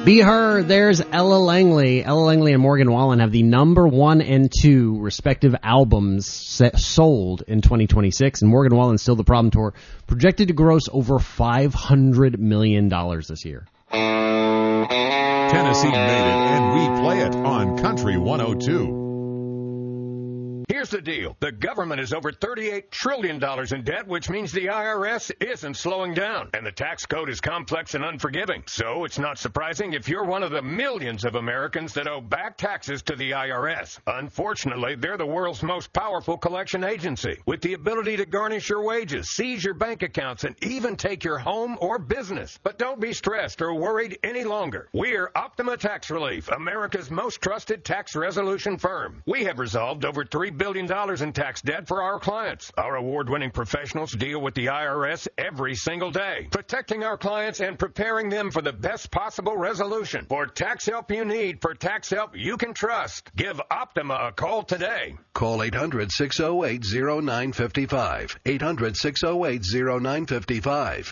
Be Her, there's Ella Langley. Ella Langley and Morgan Wallen have the number 1 and 2 respective albums sold in 2026, and Morgan Wallen's Still the Problem tour projected to gross over $500 million this year. Tennessee made it, and we play it on Country 102. Here's the deal. The government is over $38 trillion in debt, which means the IRS isn't slowing down. And the tax code is complex and unforgiving. So it's not surprising if you're one of the millions of Americans that owe back taxes to the IRS. Unfortunately, they're the world's most powerful collection agency, with the ability to garnish your wages, seize your bank accounts, and even take your home or business. But don't be stressed or worried any longer. We're Optima Tax Relief, America's most trusted tax resolution firm. We have resolved over $3 billion in tax debt for our clients. Our award-winning professionals deal with the IRS every single day, protecting our clients and preparing them for the best possible resolution. For tax help you need, for tax help you can trust, give Optima a call today. Call 800-608-0955. 800-608-0955.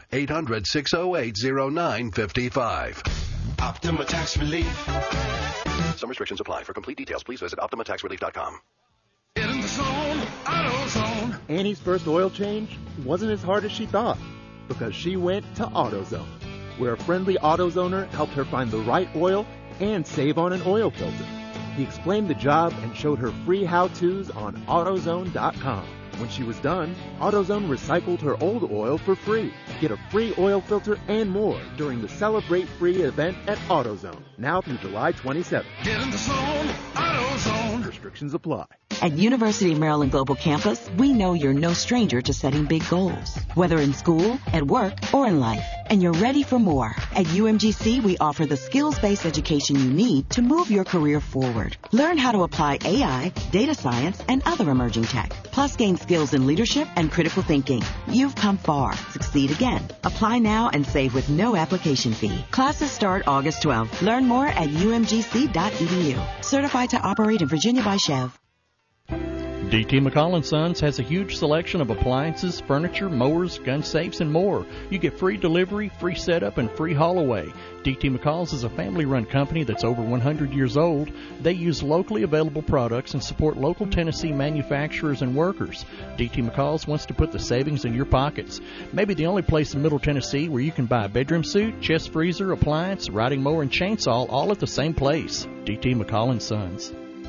800-608-0955. Optima Tax Relief. Some restrictions apply. For complete details, please visit OptimaTaxRelief.com. Get in the zone, AutoZone. Annie's first oil change wasn't as hard as she thought because she went to AutoZone, where a friendly AutoZoner helped her find the right oil and save on an oil filter. He explained the job and showed her free how-tos on AutoZone.com. When she was done, AutoZone recycled her old oil for free. Get a free oil filter and more during the Celebrate Free event at AutoZone, now through July 27th. Get in the zone, AutoZone. Restrictions apply. At University of Maryland Global Campus, we know you're no stranger to setting big goals, whether in school, at work, or in life, and you're ready for more. At UMGC, we offer the skills-based education you need to move your career forward. Learn how to apply AI, data science, and other emerging tech, plus gain skills in leadership and critical thinking. You've come far. Succeed again. Apply now and save with no application fee. Classes start August 12th. Learn more at umgc.edu. Certified to operate in Virginia by Chev. D.T. McCall & Sons has a huge selection of appliances, furniture, mowers, gun safes, and more. You get free delivery, free setup, and free haul away. D.T. McCall's is a family-run company that's over 100 years old. They use locally available products and support local Tennessee manufacturers and workers. D.T. McCall's wants to put the savings in your pockets. Maybe the only place in Middle Tennessee where you can buy a bedroom suit, chest freezer, appliance, riding mower, and chainsaw all at the same place. D.T. McCall & Sons.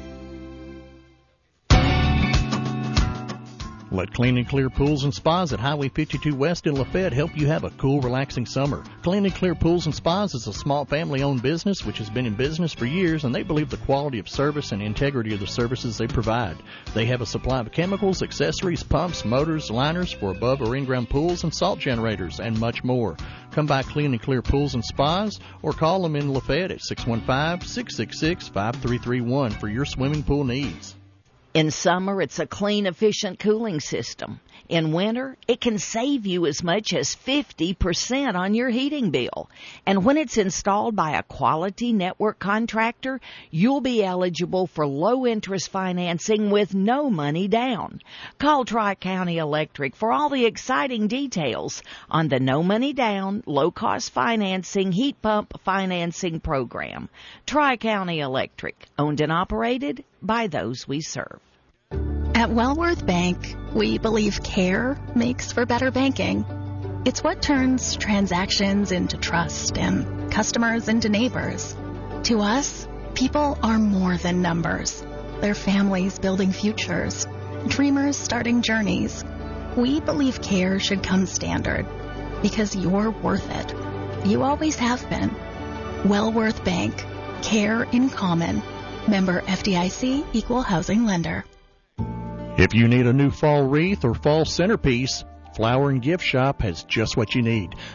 Let Clean and Clear Pools and Spas at Highway 52 West in Lafayette help you have a cool, relaxing summer. Clean and Clear Pools and Spas is a small family-owned business which has been in business for years, and they believe the quality of service and integrity of the services they provide. They have a supply of chemicals, accessories, pumps, motors, liners for above or in-ground pools and salt generators, and much more. Come by Clean and Clear Pools and Spas or call them in Lafayette at 615-666-5331 for your swimming pool needs. In summer, it's a clean, efficient cooling system. In winter, it can save you as much as 50% on your heating bill. And when it's installed by a quality network contractor, you'll be eligible for low-interest financing with no money down. Call Tri-County Electric for all the exciting details on the no-money-down, low-cost financing heat pump financing program. Tri-County Electric, owned and operated by those we serve. At Wellworth Bank, we believe care makes for better banking. It's what turns transactions into trust and customers into neighbors. To us, people are more than numbers. They're families building futures, dreamers starting journeys. We believe care should come standard because you're worth it. You always have been. Wellworth Bank. Care in common. Member FDIC, Equal Housing Lender. If you need a new fall wreath or fall centerpiece, Flower and Gift Shop has just what you need.